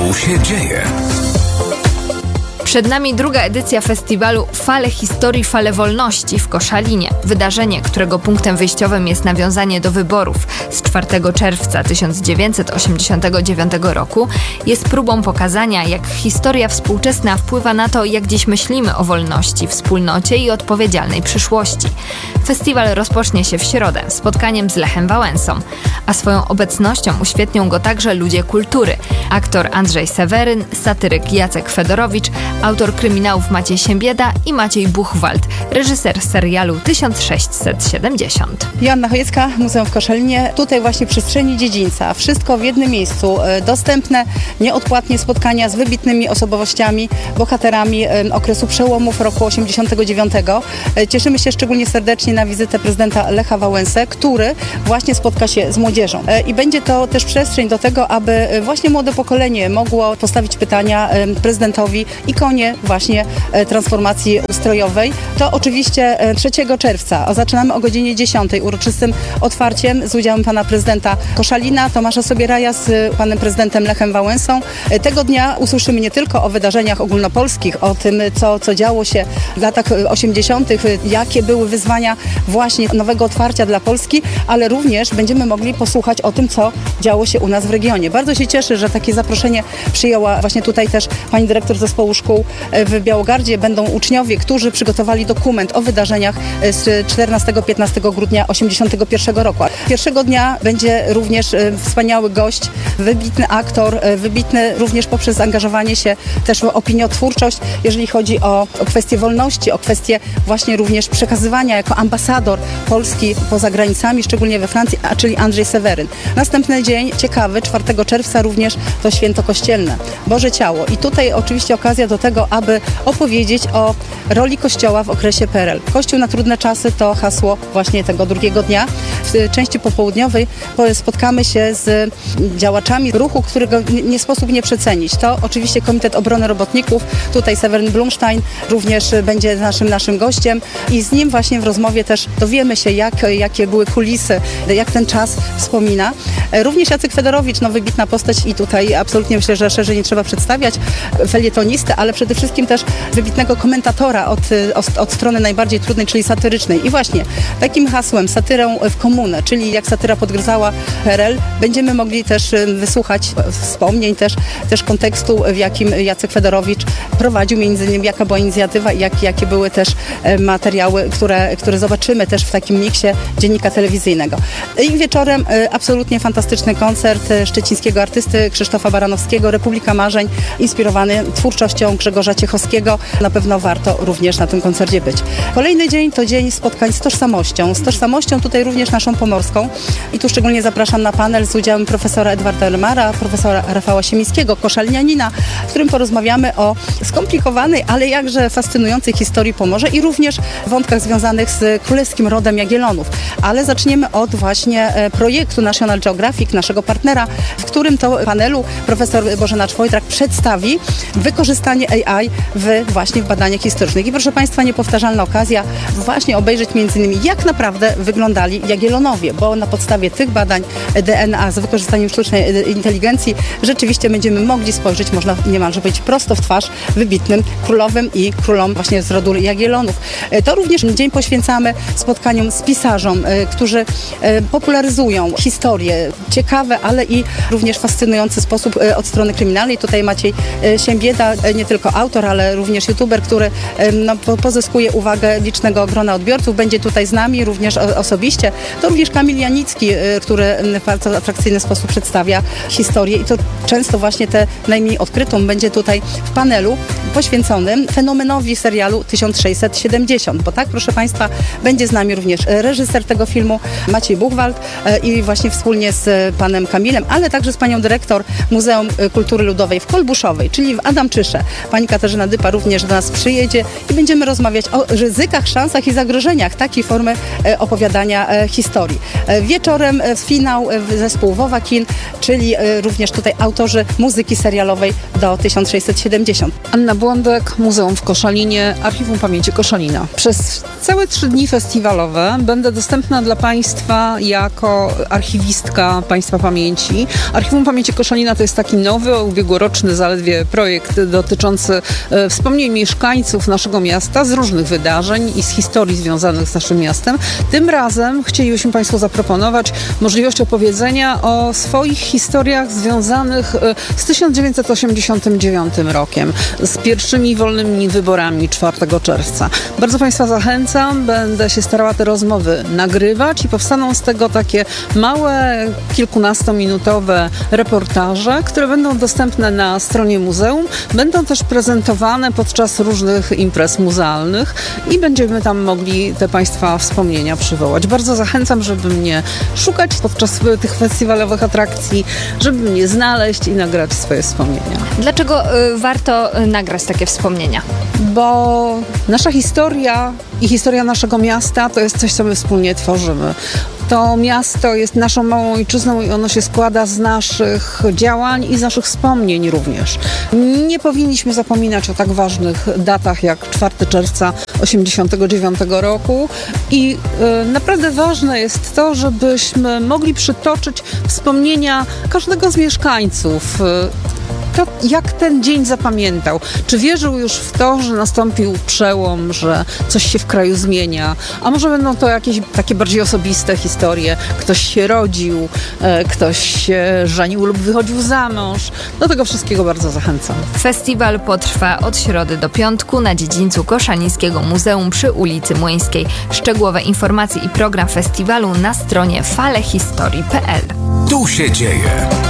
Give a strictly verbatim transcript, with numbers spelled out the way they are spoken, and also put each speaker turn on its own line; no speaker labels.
Tu się dzieje.
Przed nami druga edycja festiwalu Fale Historii, Fale Wolności w Koszalinie. Wydarzenie, którego punktem wyjściowym jest nawiązanie do wyborów z czwartego czerwca tysiąc dziewięćset osiemdziesiątego dziewiątego roku, jest próbą pokazania, jak historia współczesna wpływa na to, jak dziś myślimy o wolności, wspólnocie i odpowiedzialnej przyszłości. Festiwal rozpocznie się w środę spotkaniem z Lechem Wałęsą, a swoją obecnością uświetnią go także ludzie kultury. Aktor Andrzej Seweryn, satyryk Jacek Fedorowicz, autor kryminałów Maciej Siembieda i Maciej Buchwald, reżyser serialu tysiąc sześćset siedemdziesiąt.
Joanna Chojecka, Muzeum w Koszalinie. Tutaj właśnie przestrzeni dziedzińca. Wszystko w jednym miejscu. Dostępne, nieodpłatnie spotkania z wybitnymi osobowościami, bohaterami okresu przełomów roku osiemdziesiątego dziewiątego. Cieszymy się szczególnie serdecznie na wizytę prezydenta Lecha Wałęsę, który właśnie spotka się z młodzieżą. I będzie to też przestrzeń do tego, aby właśnie młode pokolenie mogło postawić pytania prezydentowi, ikonie właśnie transformacji ustrojowej. To oczywiście trzeciego czerwca. Zaczynamy o godzinie dziesiątej uroczystym otwarciem z udziałem pana prezydenta Koszalina, Tomasza Sobieraja, z panem prezydentem Lechem Wałęsą. Tego dnia usłyszymy nie tylko o wydarzeniach ogólnopolskich, o tym, co, co działo się w latach osiemdziesiątych, jakie były wyzwania właśnie nowego otwarcia dla Polski, ale również będziemy mogli posłuchać o tym, co działo się u nas w regionie. Bardzo się cieszę, że takie zaproszenie przyjęła właśnie tutaj też pani dyrektor zespołu szkół w Białogardzie. Będą uczniowie, którzy przygotowali dokument o wydarzeniach z czternastego do piętnastego grudnia osiemdziesiątego pierwszego roku. Pierwszego dnia będzie również wspaniały gość, wybitny aktor, wybitny również poprzez angażowanie się też w opiniotwórczość, jeżeli chodzi o, o kwestie wolności, o kwestie właśnie również przekazywania jako ambasador Polski poza granicami, szczególnie we Francji, a czyli Andrzej Seweryn. Następny dzień ciekawy, czwartego czerwca również to święto kościelne, Boże Ciało. I tutaj oczywiście okazja do tego, aby opowiedzieć o roli Kościoła w okresie P R L. Kościół na trudne czasy to hasło właśnie tego drugiego dnia. W części popołudniowej spotkamy się z działaczami ruchu, którego nie sposób nie przecenić. To oczywiście Komitet Obrony Robotników, tutaj Seweryn Blumstein również będzie naszym, naszym gościem i z nim właśnie w rozmowie też dowiemy się, jak, jakie były kulisy, jak ten czas wspomina. Również Jacek Fedorowicz, no wybitna postać i tutaj absolutnie myślę, że szerzej nie trzeba przedstawiać, felietonistę, ale przede wszystkim też wybitnego komentatora od, od, od strony najbardziej trudnej, czyli satyrycznej. I właśnie takim hasłem, satyrę w komunę, czyli jak satyra podgryzała P R L, będziemy mogli też wysłuchać wspomnień, też, też kontekstu, w jakim Jacek Fedorowicz prowadził, między innymi jaka była inicjatywa i jak, jakie były też materiały, które, które zobaczymy też w takim miksie dziennika telewizyjnego. I wieczorem absolutnie fantastyczny koncert szczecińskiego artysty Krzysztofa Baranowskiego, Republika Marzeń, inspirowany twórczością Grzegorza Ciechowskiego. Na pewno warto również na tym koncercie być. Kolejny dzień to dzień spotkań z tożsamością. Z tożsamością tutaj również naszą pomorską. I tu szczególnie zapraszam na panel z udziałem profesora Edwarda Elmara, profesora Rafała Siemińskiego, koszalinianina, w którym porozmawiamy o skomplikowanej, ale jakże fascynującej historii Pomorza i również wątkach związanych z królewskim rodem Jagiellonów. Ale zaczniemy od właśnie projektu National Geographic, naszego partnera, w którym to panelu profesor Bożena Czwojtrak przedstawi wykorzystanie A I w, właśnie w badaniach historycznych. I proszę Państwa, niepowtarzalna okazja właśnie obejrzeć między innymi, jak naprawdę wyglądali Jagiellonowie, bo na podstawie tych badań D N A z wykorzystaniem sztucznej inteligencji rzeczywiście będziemy mogli spojrzeć, można niemalże powiedzieć, prosto w twarz wybitnym królowym i królom właśnie z rodu Jagiellonów. To również dzień poświęcamy spotkaniom z pisarzom, którzy popularyzują historię, ciekawe, ale i również fascynujący sposób od strony kryminalnej. Tutaj Maciej Siembieda, nie tylko autor, ale również youtuber, który no, pozyskuje uwagę licznego grona odbiorców, będzie tutaj z nami również osobiście. To również Kamil Janicki, który w bardzo atrakcyjny sposób przedstawia historię i to często właśnie tę najmniej odkrytą będzie tutaj w panelu poświęconym fenomenowi serialu tysiąc sześćset siedemdziesiąt, bo tak, proszę Państwa, będzie z nami również reżyser tego filmu Maciej Buchwald i właśnie wspólnie z panem Kamilem, ale także z panią dyrektor Muzeum Kultury Ludowej w Kolbuszowej, czyli w Adamczysze, pani Katarzyna Dypa również do nas przyjedzie i będziemy rozmawiać o ryzykach, szansach i zagrożeniach takiej formy e, opowiadania e, historii. E, wieczorem e, finał e, zespół Wowakin, czyli e, również tutaj autorzy muzyki serialowej do tysiąc sześćset siedemdziesiąt.
Anna Błądek, Muzeum w Koszalinie, Archiwum Pamięci Koszalina. Przez całe trzy dni festiwalowe będę dostępna dla Państwa jako archiwistka Państwa Pamięci. Archiwum Pamięci Koszalina to jest taki nowy, ubiegłoroczny zaledwie projekt dotyczący e, wspomnień mieszkańców naszego miasta z różnych wydarzeń i z historii związanych z naszym miastem. Tym razem chcielibyśmy Państwu zaproponować możliwość opowiedzenia o swoich historiach związanych e, z tysiąc dziewięćset osiemdziesiątym dziewiątym rokiem, z pierwszymi wolnymi wyborami czwartego czerwca. Bardzo Państwa zachęcam, będę się starała te rozmowy nagrywać i powstaną z tego takie małe, kilkunastominutowe reportaże, które będą dostępne na stronie muzeum. Będą też prezentowane podczas różnych imprez muzealnych i będziemy tam mogli te Państwa wspomnienia przywołać. Bardzo zachęcam, żeby mnie szukać podczas tych festiwalowych atrakcji, żeby mnie znaleźć i nagrać swoje wspomnienia.
Dlaczego y, warto y, nagrać takie wspomnienia?
Bo nasza historia i historia naszego miasta to jest coś, co my wspólnie tworzymy. To miasto jest naszą małą ojczyzną i ono się składa z naszych działań i z naszych wspomnień również. Nie powinniśmy zapominać o tak ważnych datach jak czwartego czerwca osiemdziesiątego dziewiątego roku i y, naprawdę ważne jest to, żebyśmy mogli przytoczyć wspomnienia każdego z mieszkańców. Y, To, jak ten dzień zapamiętał. Czy wierzył już w to, że nastąpił przełom, że coś się w kraju zmienia? A może będą to jakieś takie bardziej osobiste historie? Ktoś się rodził, e, ktoś się żenił lub wychodził za mąż. Do tego wszystkiego bardzo zachęcam.
Festiwal potrwa od środy do piątku na dziedzińcu Koszalińskiego Muzeum przy ulicy Młyńskiej. Szczegółowe informacje i program festiwalu na stronie falehistorii kropka p l.
Tu się dzieje.